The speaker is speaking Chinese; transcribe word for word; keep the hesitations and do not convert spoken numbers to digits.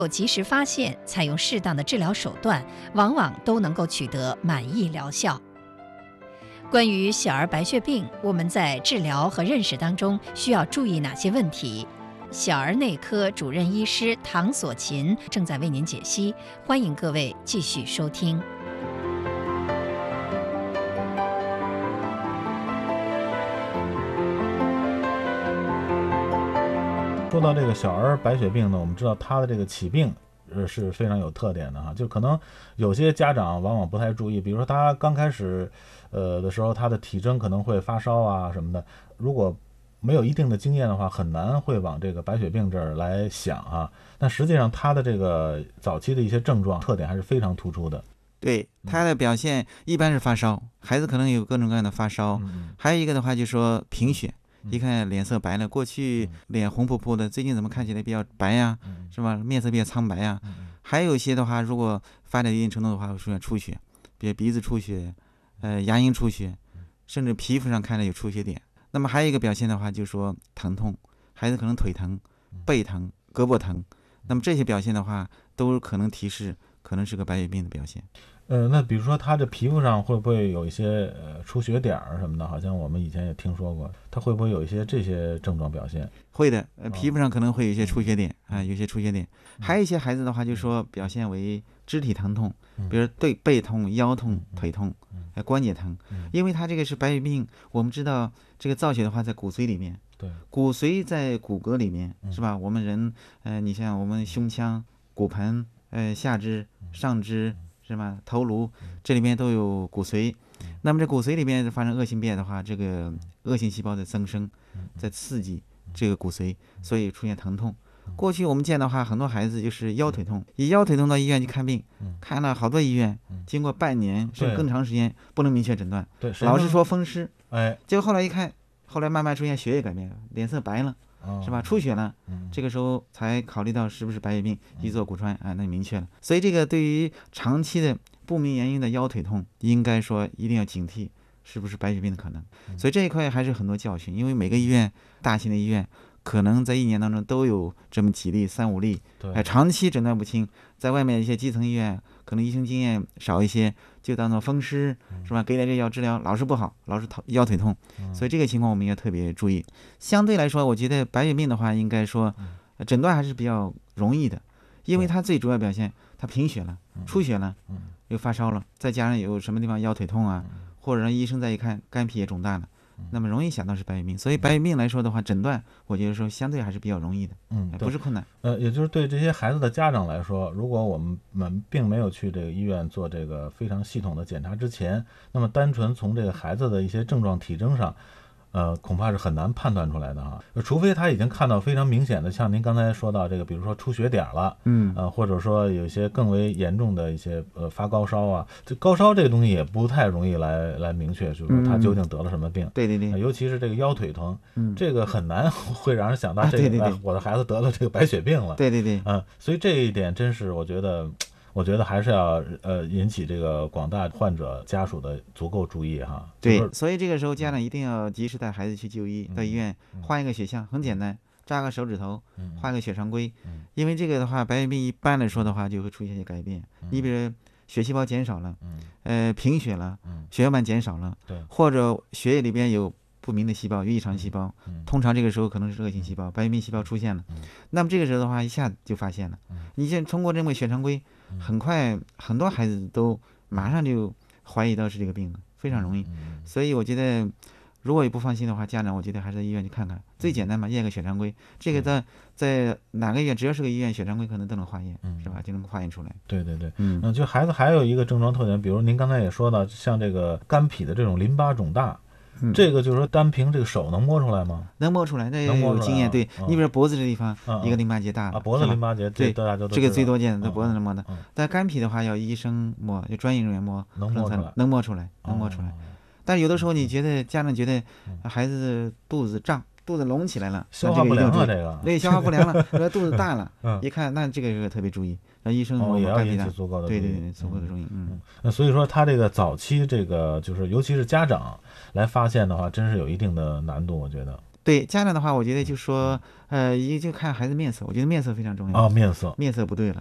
及时发现，采用适当的治疗手段，往往都能够取得满意疗效。关于小儿白血病，我们在治疗和认识当中需要注意哪些问题？小儿内科主任医师唐锁琴正在为您解析，欢迎各位继续收听。 说到这个小儿白血病呢，我们知道它的这个起病呃是非常有特点的哈，就可能有些家长往往不太注意，比如说他刚开始呃的时候，他的体征可能会发烧啊什么的，如果没有一定的经验的话，很难会往这个白血病这儿来想啊。但实际上他的这个早期的一些症状特点还是非常突出的。 对，他的表现一般是发烧，孩子可能有各种各样的发烧， 嗯、 还有一个的话就说贫血。一看脸色白了，过去脸红扑扑的，最近怎么看起来比较白呀、啊？是吧？面色比较苍白呀、啊。还有一些的话，如果发展一定程度的话，会出现出血，比如鼻子出血，呃，牙龈出血，甚至皮肤上看着有出血点。那么还有一个表现的话，就是说疼痛，孩子可能腿疼、背疼、胳膊疼。那么这些表现的话，都可能提示可能是个白血病的表现。 呃，那比如说他这皮肤上会不会有一些呃出血点儿什么的？好像我们以前也听说过，他会不会有一些这些症状表现？ 会的，呃，皮肤上可能会有一些出血点啊、呃，有些出血点。还有一些孩子的话，就说表现为肢体疼痛，比如对背痛、腰痛、腿痛，呃，关节疼。因为他这个是白血病，我们知道这个造血的话在骨髓里面， 对， 骨髓在骨骼里面是吧？我们人，呃，你像我们胸腔、骨盆、呃下肢、上肢。是吧？头颅这里面都有骨髓，那么这骨髓里面发生恶性变的话，这个恶性细胞在增生，在刺激这个骨髓，所以出现疼痛。过去我们见的话，很多孩子就是腰腿痛，以腰腿痛到医院去看病，看了好多医院，经过半年甚至更长时间不能明确诊断，老是说风湿， 哎， 结果后来一看，后来慢慢出现血液改变，脸色白了。是吧？出血了，这个时候才考虑到是不是白血病，一做骨穿啊，那明确了。所以这个对于长期的不明原因的腰腿痛，应该说一定要警惕是不是白血病的可能。所以这一块还是很多教训，因为每个医院，大型的医院可能在一年当中都有这么几例、三五例，哎，长期诊断不清，在外面一些基层医院可能医生经验少一些，就当做风湿是吧？给点这药治疗，老是不好，老是腰腿痛，所以这个情况我们要特别注意。相对来说，我觉得白血病的话，应该说诊断还是比较容易的，因为它最主要表现，它贫血了、出血了，又发烧了，再加上有什么地方腰腿痛啊，或者让医生再一看，肝脾也肿大了。那么容易想到是白血病，所以白血病来说的话，诊断我觉得说相对还是比较容易的， 嗯， 不是困难。 呃，也就是对这些孩子的家长来说，如果我们们并没有去这个医院做这个非常系统的检查之前，那么单纯从这个孩子的一些症状体征上，呃，恐怕是很难判断出来的哈，除非他已经看到非常明显的，像您刚才说到这个，比如说出血点了， 嗯， 呃，或者说有一些更为严重的一些呃发高烧啊，这高烧这个东西也不太容易来来明确，就是说他究竟得了什么病。 嗯、对对对、 呃，尤其是这个腰腿疼， 嗯， 这个很难会让人想到这个、 啊、对对对我的孩子得了这个白血病了。 对对对， 嗯、呃，所以这一点真是我觉得。我觉得还是要呃引起这个广大患者家属的足够注意哈。 对，就是、所以这个时候家长一定要及时带孩子去就医，嗯、到医院换一个血象，很简单，扎个手指头，换个血常规。嗯、因为这个的话，白血病一般来说的话就会出现一些改变。嗯、你比如血细胞减少了，嗯、呃贫血了，嗯、血小板减少了， 对， 或者血液里边有不明的细胞，有异常细胞，嗯、通常这个时候可能是恶性细胞，白血病细胞出现了。嗯、那么这个时候的话，一下子就发现了。嗯、你先通过这么血常规。很快，很多孩子都马上就怀疑到是这个病了，非常容易。所以我觉得，如果也不放心的话，家长我觉得还是在医院去看看，最简单嘛，验个血常规。这个在在哪个医院，只要是个医院，血常规可能都能化验，是吧？就能化验出来。 对对对，嗯，就孩子还有一个症状特点，比如您刚才也说到，像这个肝脾的这种淋巴肿大。嗯、这个就是说，单凭这个手能摸出来吗？ 能摸出来，那有经验。对、嗯、你比如脖子这地方，嗯、一个淋巴结大啊，脖子淋巴结对， 大家都这个最多见，在脖子上摸的。 嗯、 但肝脾的话，要医生摸，就专业人员摸， 能摸出来， 能摸出来，能摸出来。哦、但是有的时候，你觉得家长觉得孩子肚子胀，肚子隆起来了， 消化不良了，这个对，消化不良了，说肚子大了，嗯、一看那这个就特别注意。让医生哦也要引起足够的对对对足够的注意，嗯， 那所以说他这个早期这个就是尤其是家长来发现的话，真是有一定的难度，我觉得。 对家长的话，我觉得就说，呃，一个就看孩子面色，我觉得面色非常重要。 哦，面色， 面色不对了。